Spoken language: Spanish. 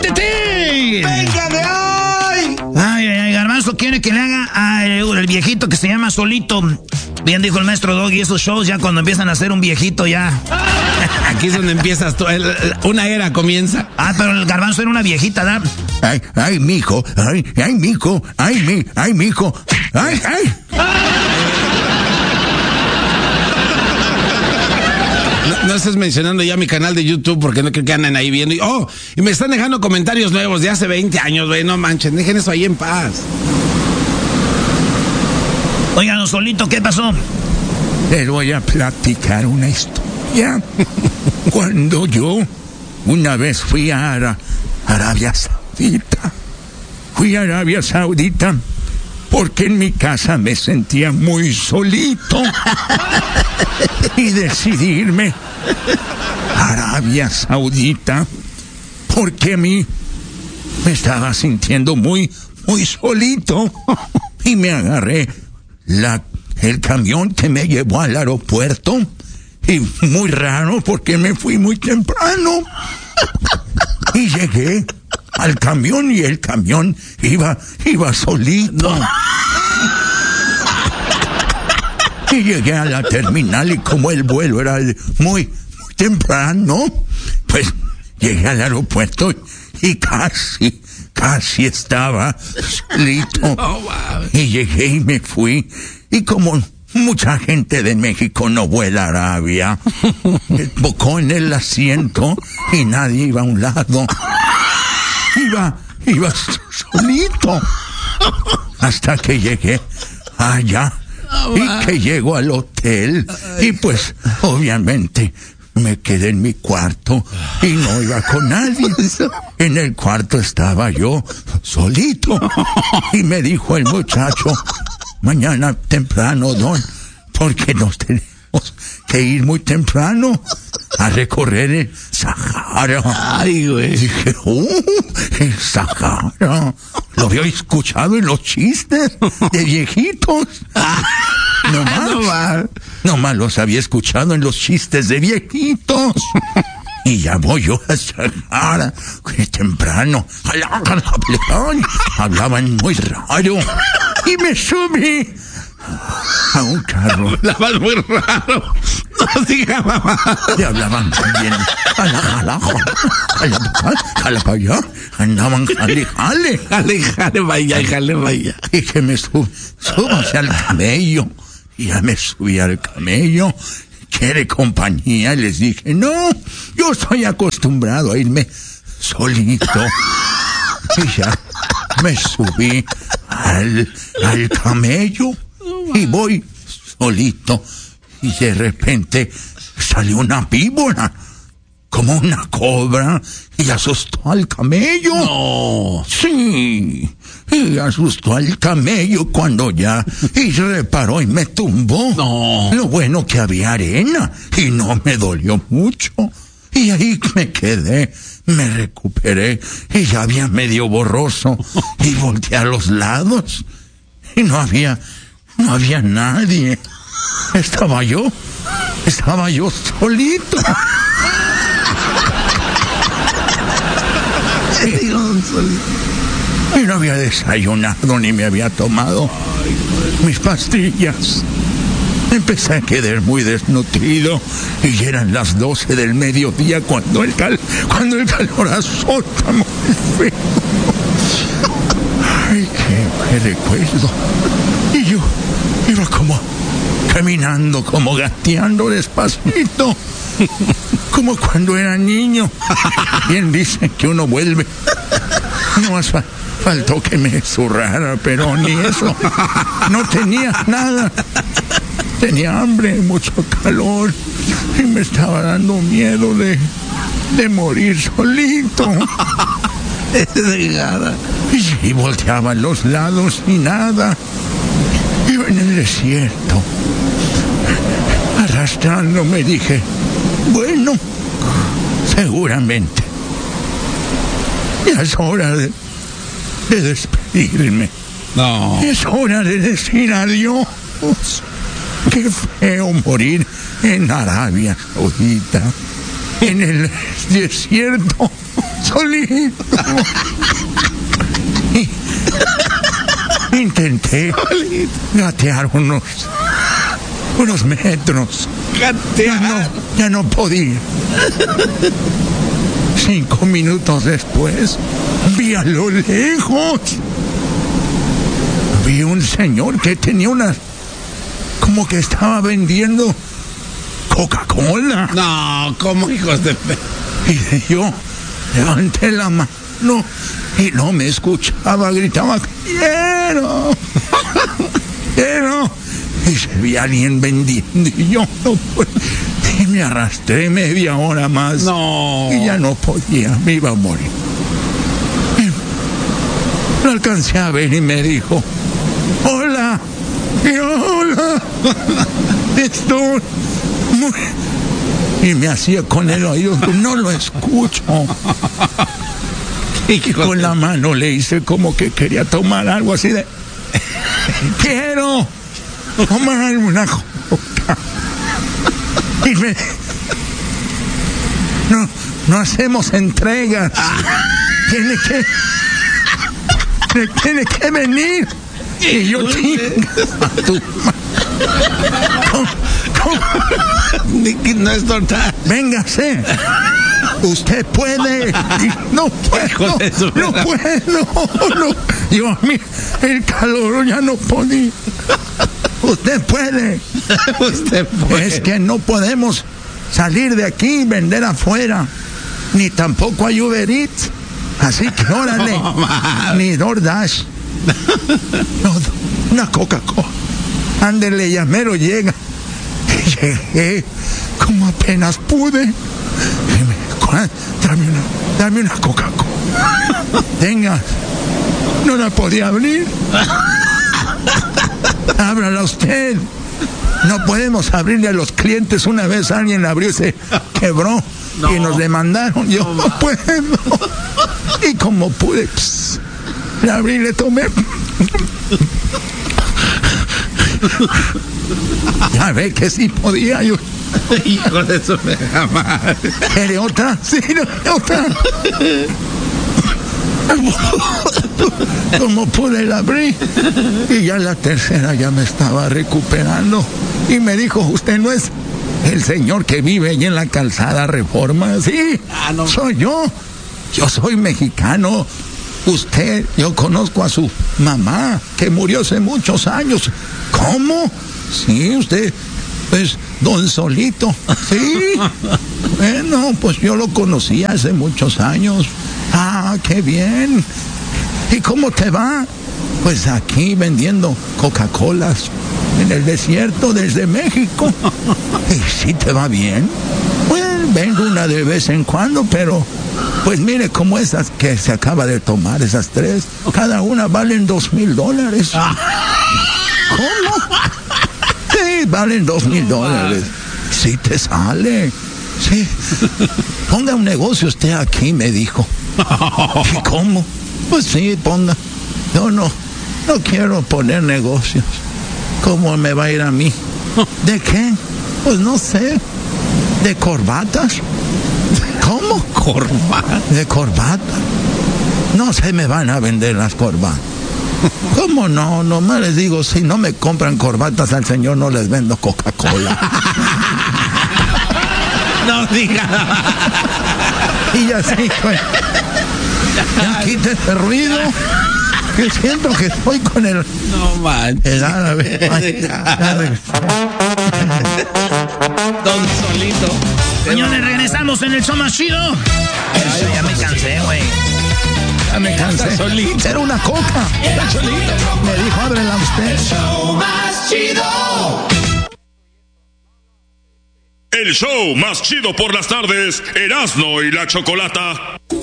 ¡Métete! ¡Venga de hoy! Ay, Garbanzo quiere que le haga el viejito que se llama Solito. Bien dijo el maestro Doggy, esos shows ya cuando empiezan a ser un viejito ya. Aquí es donde empiezas tú, una era comienza. Pero el Garbanzo era una viejita, ¿da? Ay, mijo, mijo, mijo, ay. No estés mencionando ya mi canal de YouTube porque no creo que anden ahí viendo. Y me están dejando comentarios nuevos de hace 20 años, güey. No manchen, dejen eso ahí en paz. Oigan, Solito, ¿qué pasó? Les voy a platicar una historia. Cuando yo una vez fui a Arabia Saudita. Fui a Arabia Saudita porque en mi casa me sentía muy solito. Y decidí irme a Arabia Saudita porque a mí me estaba sintiendo muy solito. Y me agarré el camión que me llevó al aeropuerto. Y muy raro porque me fui muy temprano. Y llegué al camión y el camión iba solito. No. Y llegué a la terminal y como el vuelo era muy temprano, pues llegué al aeropuerto y casi estaba solito. Y llegué y me fui. Y como mucha gente de México no vuela a Arabia, bocó en el asiento y nadie iba a un lado. Iba solito. Hasta que llegué allá. Y que llego al hotel. Y pues, obviamente, me quedé en mi cuarto y no iba con nadie. En el cuarto estaba yo solito. Y me dijo el muchacho: mañana temprano, don, porque nos tenemos que ir muy temprano a recorrer el Sahara. Ay, güey. Dije, el Sahara. Lo había escuchado en los chistes de viejitos. Nomás los había escuchado en los chistes de viejitos. Y ya voy yo a Sahara temprano. Hablaban muy raro. Y me subí a un carro. Hablaban muy raro. No diga mamá. Y hablaban bien. Jala para allá. Andaban jale, vaya. Y que me súbase al camello. Y ya me subí al camello. ¿Quiere compañía? Y les dije, no, yo estoy acostumbrado a irme solito. Y ya me subí al camello y voy solito. Y de repente salió una víbora, como una cobra, y asustó al camello. No. Sí, y asustó al camello cuando ya, y se reparó y me tumbó. No. Lo bueno que había arena, y no me dolió mucho. Y ahí me quedé, me recuperé, y ya había medio borroso, y volteé a los lados, y no había nadie. Estaba yo solito. Y no había desayunado ni me había tomado mis pastillas. Empecé a quedar muy desnutrido y eran las 12 del mediodía cuando el calor azota muy feo. Ay, qué recuerdo. Y yo iba como caminando, como gateando despacito, como cuando era niño. Bien dicen que uno vuelve. No más faltó que me zurrara, pero ni eso. No tenía nada. Tenía hambre, mucho calor, y me estaba dando miedo de morir solito. Y volteaba a los lados y nada. Iba en el desierto. Arrastrándome dije, bueno, seguramente ya es hora de despedirme. No. Es hora de decir adiós. Qué feo morir en Arabia Saudita. en el desierto, solito. Intenté gatear unos metros. Ya no podía. 5 minutos después, vi a lo lejos. Vi un señor que tenía como que estaba vendiendo Coca-Cola. No, ¿cómo, hijos de Y yo levanté la mano y no me escuchaba, gritaba, ¡quiero! ¡quiero! Y se veía alguien vendiendo y yo no puedo. Y me arrastré media hora más. No. Y ya no podía, me iba a morir. Lo alcancé a ver y me dijo, hola, y hola, estoy muy... Y me hacía con el oído, no lo escucho. Y con la mano le hice como que quería tomar algo así de... quiero tomar una coca. Y no hacemos entregas. Tiene que venir. Y yo, tú. ¿Cómo? No es torta. Véngase. Usted puede. No puedo. No puedo. Yo a mí el calor ya no podía. Usted puede. Usted puede. Es que no podemos salir de aquí y vender afuera. Ni tampoco hay Uber Eats. Así que órale. Ni DoorDash. No, una Coca-Cola. Ándele, ya mero llega. Llegué como apenas pude. Y dame una Coca-Cola. Tenga. No la podía abrir. Ábrala usted. No podemos abrirle a los clientes. Una vez alguien la abrió y se quebró. No. Y nos demandaron. Yo no puedo. Y como pude, la abrí y le tomé. Ya ve que sí podía yo. Hijo de su jamás. ¿Quiere otra? Sí, otra. Como pude la abrí. Y ya la tercera ya me estaba recuperando. Y me dijo, usted no es el señor que vive allí en la calzada Reforma. Sí, no. Soy yo. Yo soy mexicano. Usted, yo conozco a su mamá, que murió hace muchos años. ¿Cómo? Sí, usted, pues, don Solito. Sí. Bueno, pues yo lo conocí hace muchos años. Ah, qué bien. ¿Y cómo te va? Pues aquí vendiendo Coca-Colas en el desierto desde México. ¿Y si te va bien? Bueno, vengo una de vez en cuando, pero pues mire, como esas que se acaba de tomar, esas 3, cada una valen $2,000. ¿Cómo? Sí, valen $2,000. Sí te sale. Sí. Ponga un negocio usted aquí, me dijo. ¿Y cómo? Pues sí, ponga. Yo no quiero poner negocios. ¿Cómo me va a ir a mí? ¿De qué? Pues no sé. ¿De corbatas? ¿Cómo? ¿Corbata? ¿De corbata? No se me van a vender las corbatas. ¿Cómo no? Nomás les digo, si no me compran corbatas al señor, no les vendo Coca-Cola. No diga. Y así fue. Ya quite ese ruido. Que siento que estoy con el... No manches. El árabe. Don Solito. Señores, regresamos en el show más chido. Eso ya me cansé, güey. Ya me cansé. Solito. Era una coca. Era Solito. Me dijo, ábrela usted. El show más chido. El show más chido por las tardes, Erasmo y la Chocolata.